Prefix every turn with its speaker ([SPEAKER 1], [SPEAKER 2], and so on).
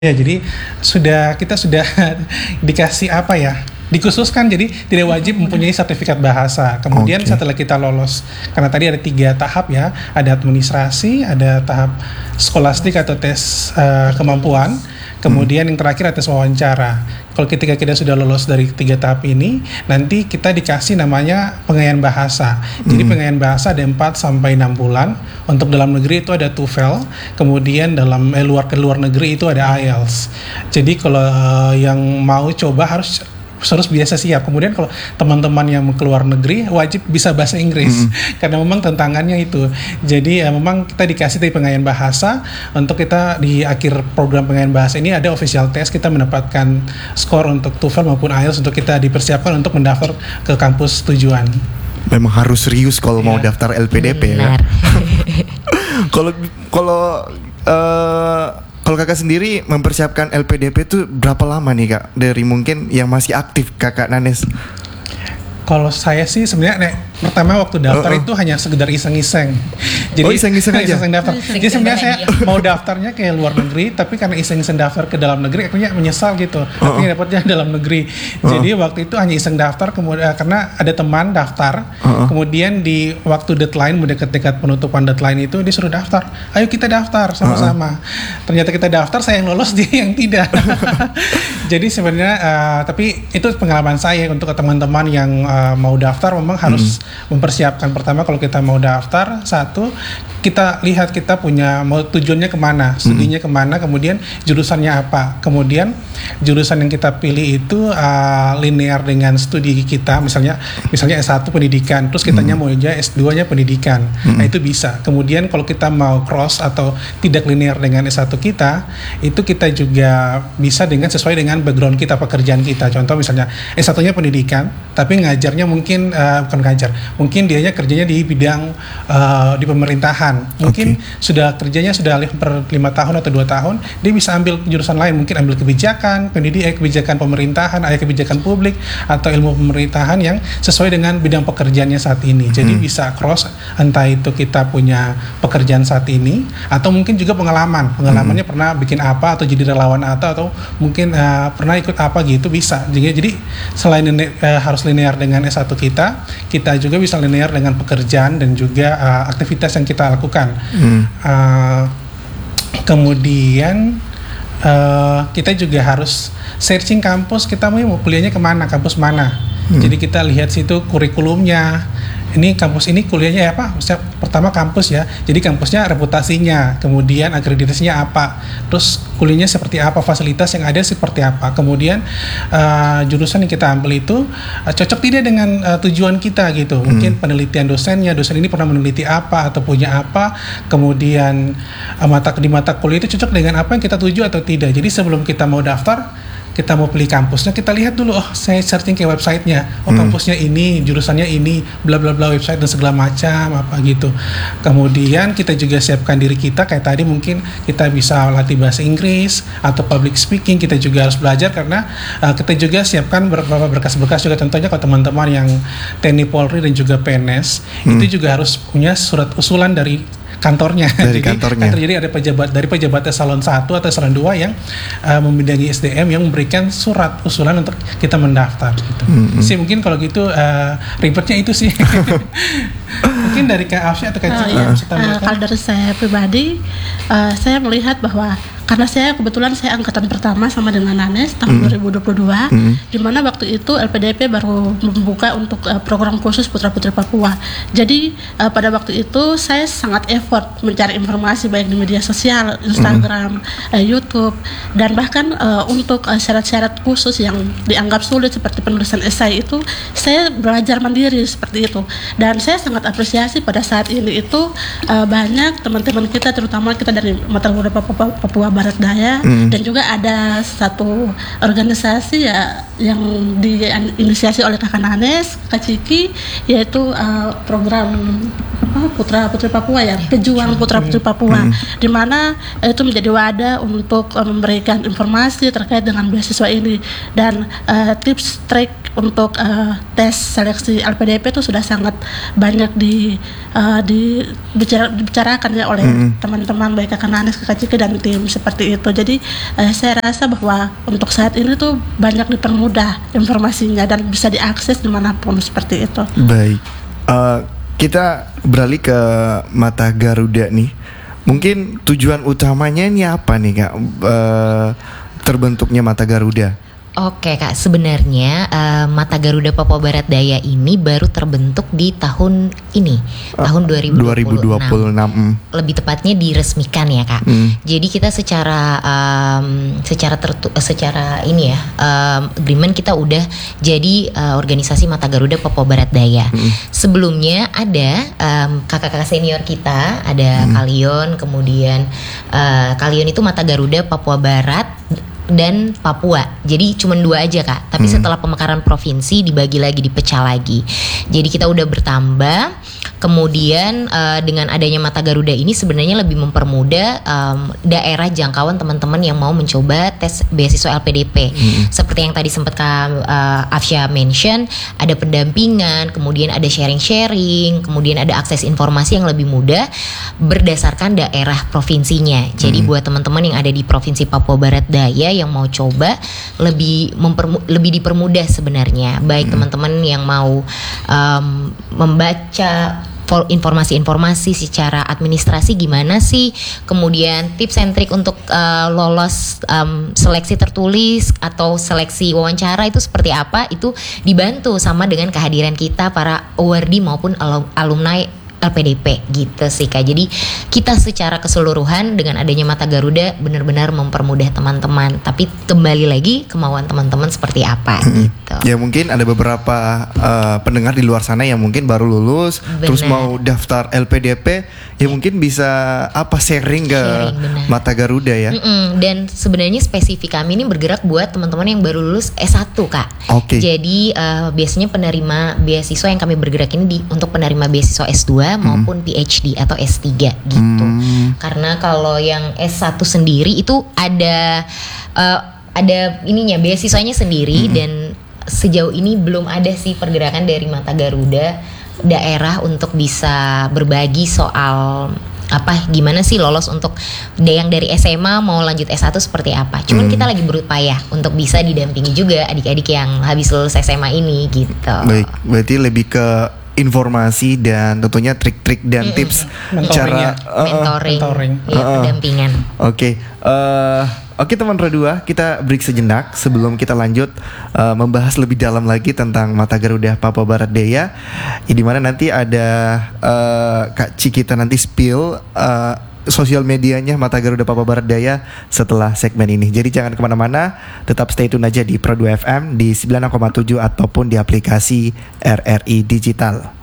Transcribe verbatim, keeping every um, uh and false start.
[SPEAKER 1] Ya, jadi sudah kita sudah dikasih apa ya? Dikhususkan, jadi tidak wajib mempunyai sertifikat bahasa. Kemudian
[SPEAKER 2] Oke.
[SPEAKER 1] setelah kita lolos, karena tadi ada tiga tahap ya, ada administrasi, ada tahap skolastik atau tes uh, kemampuan, kemudian yang terakhir ada tes wawancara. Kalau ketika kita sudah lolos dari tiga tahap ini, nanti kita dikasih namanya pengayaan bahasa. Jadi pengayaan bahasa ada empat sampai enam bulan. Untuk dalam negeri itu ada TOEFL, kemudian dalam eh, luar ke luar negeri itu ada I E L T S. Jadi kalau uh, yang mau coba harus harus biasa siap. Kemudian kalau teman-teman yang mau keluar negeri wajib bisa bahasa Inggris mm. karena memang tantangannya itu. Jadi ya, memang kita dikasih dari pengayaan bahasa. Untuk kita di akhir program pengayaan bahasa ini ada official test, kita mendapatkan skor untuk TOEFL maupun I E L T S untuk kita dipersiapkan untuk mendaftar ke kampus tujuan.
[SPEAKER 2] Memang harus serius kalau yeah. mau daftar L P D P ya. Kalau kalau uh, Kalau kakak sendiri mempersiapkan L P D P itu berapa lama nih kak? Dari mungkin yang masih aktif kakak Nanes.
[SPEAKER 1] Kalau saya sih sebenarnya nek, pertama waktu daftar uh, uh. itu hanya sekedar iseng-iseng. Jadi
[SPEAKER 2] oh, iseng-iseng aja.
[SPEAKER 1] Iseng daftar. Jadi sebenarnya saya mau daftarnya ke luar negeri, tapi karena iseng-iseng daftar ke dalam negeri, akhirnya menyesal gitu. Uh, uh. Akhirnya dapatnya dalam negeri. Uh, uh. Jadi waktu itu hanya iseng daftar, kemudian karena ada teman daftar, uh, uh. kemudian di waktu deadline mendekat-dekat penutupan deadline itu disuruh daftar. Ayo kita daftar sama-sama. Uh, uh. Ternyata kita daftar, saya yang lolos, dia yang tidak. Jadi sebenarnya, uh, tapi itu pengalaman saya untuk teman-teman yang uh, mau daftar memang harus hmm. mempersiapkan. Pertama kalau kita mau daftar, satu kita lihat kita punya mau tujuannya kemana, studinya hmm. kemana, kemudian jurusannya apa. Kemudian jurusan yang kita pilih itu uh, linear dengan studi kita, misalnya misalnya S satu pendidikan, terus kitanya hmm. mau aja S dua nya pendidikan. Hmm. Nah itu bisa. Kemudian kalau kita mau cross atau tidak linear dengan S satu kita, itu kita juga bisa dengan sesuai dengan background kita, pekerjaan kita. Contoh misalnya S satu nya pendidikan, tapi ngajarnya mungkin uh, bukan ngajar, mungkin dianya kerjanya di bidang uh, di pemerintahan. Mungkin okay. sudah kerjanya sudah per lima tahun atau dua tahun, dia bisa ambil jurusan lain, mungkin ambil kebijakan, pendidikan, kebijakan pemerintahan, ada kebijakan publik atau ilmu pemerintahan yang sesuai dengan bidang pekerjaannya saat ini. Jadi hmm. bisa cross, entah itu kita punya pekerjaan saat ini atau mungkin juga pengalaman, pengalamannya hmm. pernah bikin apa atau jadi relawan atau atau mungkin uh, pernah ikut apa gitu bisa. Jadi, jadi selain uh, harus linear dengan S satu kita, kita juga bisa linear dengan pekerjaan dan juga uh, aktivitas yang kita lakukan. Hmm. Uh, kemudian uh, kita juga harus searching kampus, kita mau kuliahnya kemana, kampus mana. Hmm. Jadi kita lihat situ kurikulumnya. Ini kampus ini kuliahnya apa? Misalnya, pertama kampus ya. Jadi kampusnya reputasinya, kemudian akreditasinya apa, terus kuliahnya seperti apa, fasilitas yang ada seperti apa. Kemudian uh, jurusan yang kita ambil itu uh, cocok tidak dengan uh, tujuan kita gitu. Mungkin hmm. penelitian dosennya, dosen ini pernah meneliti apa atau punya apa. Kemudian uh, mata di mata kuliah itu cocok dengan apa yang kita tuju atau tidak. Jadi sebelum kita mau daftar, kita mau pilih kampusnya, kita lihat dulu, oh saya searching ke websitenya, oh hmm. kampusnya ini, jurusannya ini, bla bla bla, website dan segala macam apa gitu. Kemudian kita juga siapkan diri kita, kayak tadi mungkin kita bisa latih bahasa Inggris atau public speaking, kita juga harus belajar karena uh, kita juga siapkan beberapa berkas-berkas juga, tentunya kalau teman-teman yang T N I Polri dan juga P N S hmm. itu juga harus punya surat usulan dari kantornya.
[SPEAKER 2] Dari
[SPEAKER 1] jadi,
[SPEAKER 2] kantornya.
[SPEAKER 1] Kantor, jadi ada pejabat dari pejabat eselon satu atau eselon dua yang uh, membidangi S D M yang memberikan surat usulan untuk kita mendaftar gitu. Mm-hmm. Sih mungkin kalau gitu uh, ribetnya itu sih. Mungkin dari Kak Afsya atau Kak Cik.
[SPEAKER 3] Uh, uh, kalau dari saya pribadi, uh, saya melihat bahwa karena saya kebetulan saya angkatan pertama sama dengan Nanes tahun mm. dua ribu dua puluh dua, mm. di mana waktu itu L P D P baru membuka untuk uh, program khusus putra-putri Papua. Jadi uh, pada waktu itu saya sangat effort mencari informasi baik di media sosial, Instagram, mm. uh, YouTube, dan bahkan uh, untuk uh, syarat-syarat khusus yang dianggap sulit seperti penulisan esai itu saya belajar mandiri seperti itu. Dan saya sangat apresiasi pada saat ini itu uh, banyak teman-teman kita, terutama kita dari Mata Muda Papua, Papua Barat Daya, mm. dan juga ada satu organisasi ya yang diinisiasi oleh Kakak Nanes, Kak Ciki, yaitu uh, program apa putra putri Papua ya, pejuang putra putri Papua, hmm. di mana itu menjadi wadah untuk uh, memberikan informasi terkait dengan beasiswa ini, dan uh, tips trik untuk uh, tes seleksi L P D P itu sudah sangat banyak di uh, di bicara, dibicarakan ya oleh hmm. teman-teman baik Kakak Nanes, Kakak Ciki dan tim seperti itu. Jadi uh, saya rasa bahwa untuk saat ini tuh banyak dipermudah informasinya dan bisa diakses dimanapun seperti itu.
[SPEAKER 2] Baik. Uh, kita beralih ke Mata Garuda nih. Mungkin tujuan utamanya ini apa nih Kak? Uh, terbentuknya Mata Garuda.
[SPEAKER 4] Oke Kak, sebenarnya uh, Mata Garuda Papua Barat Daya ini baru terbentuk di tahun ini, uh, tahun dua ribu dua puluh enam. Lebih tepatnya diresmikan ya Kak. Hmm. Jadi kita secara um, secara tertu- secara ini ya um, agreement kita udah jadi uh, organisasi Mata Garuda Papua Barat Daya. Hmm. Sebelumnya ada um, kakak-kakak senior kita, ada hmm. Kalion, kemudian uh, Kalion itu Mata Garuda Papua Barat dan Papua. Jadi cuma dua aja Kak. Tapi hmm. setelah pemekaran provinsi dibagi lagi, dipecah lagi. Jadi kita udah bertambah. Kemudian uh, dengan adanya Mata Garuda ini sebenarnya lebih mempermudah um, daerah jangkauan teman-teman yang mau mencoba tes beasiswa L P D P. Hmm. Seperti yang tadi sempat Kak uh, Afsya mention, ada pendampingan, kemudian ada sharing-sharing, kemudian ada akses informasi yang lebih mudah berdasarkan daerah provinsinya. Jadi hmm. buat teman-teman yang ada di Provinsi Papua Barat Daya yang mau coba lebih mempermu- lebih dipermudah sebenarnya. Baik hmm. teman-teman yang mau um, membaca informasi-informasi secara administrasi gimana sih, kemudian tips and trick untuk uh, lolos um, seleksi tertulis atau seleksi wawancara itu seperti apa, itu dibantu sama dengan kehadiran kita para awardee maupun alum- alumni L P D P gitu sih Kak. Jadi kita secara keseluruhan dengan adanya Mata Garuda benar-benar mempermudah teman-teman. Tapi kembali lagi kemauan teman-teman seperti apa hmm. gitu.
[SPEAKER 2] Ya mungkin ada beberapa uh, pendengar di luar sana yang mungkin baru lulus, bener. Terus mau daftar L P D P, ya mungkin bisa apa sharing ke sharing, Mata Garuda ya.
[SPEAKER 4] Mm-mm. Dan sebenarnya spesifik kami ini bergerak buat teman-teman yang baru lulus S satu Kak.
[SPEAKER 2] Oke. Okay.
[SPEAKER 4] Jadi uh, biasanya penerima beasiswa yang kami bergerak ini di, untuk penerima beasiswa S dua maupun hmm. P H D atau S tiga gitu. Hmm. Karena kalau yang S satu sendiri itu ada uh, ada ininya beasiswanya sendiri hmm. dan sejauh ini belum ada sih pergerakan dari Mata Garuda daerah untuk bisa berbagi soal apa gimana sih lolos untuk yang dari S M A mau lanjut S satu seperti apa. Cuman hmm. kita lagi berupaya untuk bisa didampingi juga adik-adik yang habis lulus S M A ini gitu.
[SPEAKER 2] Baik, berarti lebih ke informasi dan tentunya trik-trik dan mm-hmm. tips
[SPEAKER 1] mentoring
[SPEAKER 2] cara
[SPEAKER 1] ya.
[SPEAKER 2] uh,
[SPEAKER 4] mentoring,
[SPEAKER 2] mentoring.
[SPEAKER 4] Ya, uh, pendampingan.
[SPEAKER 2] Oke, okay. uh, oke okay, teman Redua, kita break sejenak sebelum kita lanjut uh, membahas lebih dalam lagi tentang Mata Garuda Papua Barat Daya. Ya, di mana nanti ada uh, Kak Cikita nanti spill uh, sosial medianya Mata Garuda Papua Barat Daya setelah segmen ini. Jadi jangan kemana-mana, tetap stay tune aja di Pro dua F M di sembilan enam koma tujuh ataupun di aplikasi R R I Digital.